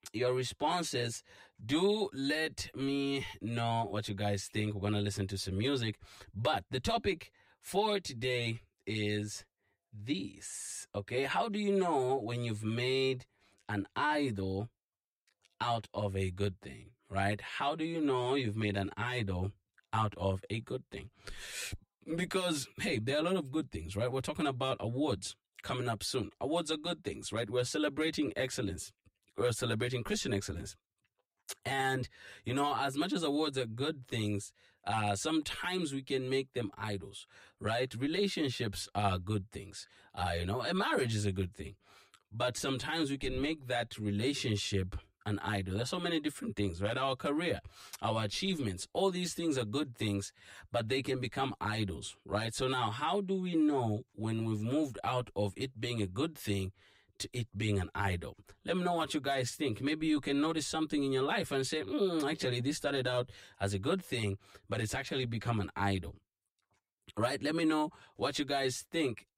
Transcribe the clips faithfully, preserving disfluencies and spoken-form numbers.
your responses. Do let me know what you guys think. We're going to listen to some music. But the topic for today is this. Okay, how do you know when you've made an idol out of a good thing, right? How do you know you've made an idol out of a good thing? Because, hey, there are a lot of good things, right? We're talking about awards coming up soon. Awards are good things, right? We're celebrating excellence. We're celebrating Christian excellence. And, you know, as much as awards are good things, uh, sometimes we can make them idols, right? Relationships are good things. Uh, you know, a marriage is a good thing. But sometimes we can make that relationship an idol. There's so many different things, right? Our career, our achievements, all these things are good things, but they can become idols, right? So now, how do we know when we've moved out of it being a good thing to it being an idol? Let me know what you guys think. Maybe you can notice something in your life and say, mm, actually, this started out as a good thing, but it's actually become an idol. Right? Let me know what you guys think.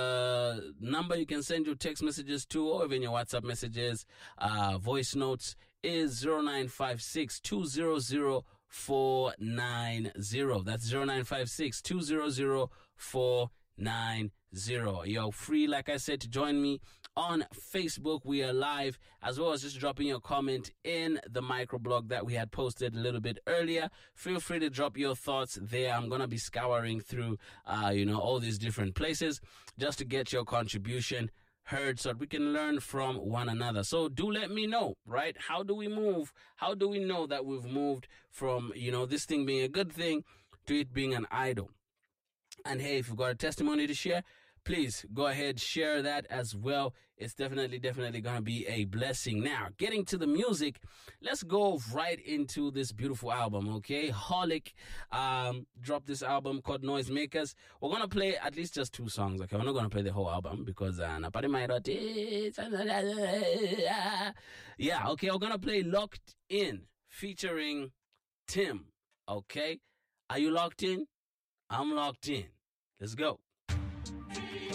The number you can send your text messages to, or even your WhatsApp messages, uh, voice notes, is zero nine five six, two zero zero, four nine zero. That's zero nine five six, two zero zero, four nine zero. You're free, like I said, to join me on Facebook. We are live, as well as just dropping your comment in the microblog that we had posted a little bit earlier. Feel free to drop your thoughts there. I'm going to be scouring through, uh, you know, all these different places just to get your contribution heard so that we can learn from one another. So do let me know, right? How do we move? How do we know that we've moved from, you know, this thing being a good thing to it being an idol? And hey, if you've got a testimony to share, please go ahead, share that as well. It's definitely, definitely going to be a blessing. Now, getting to the music, let's go right into this beautiful album, okay? Holic um, dropped this album called Noisemakers. We're going to play at least just two songs, okay? We're not going to play the whole album because... Uh, yeah, okay, we're going to play Locked In featuring Tim, okay? Are you locked in? I'm locked in. Let's go.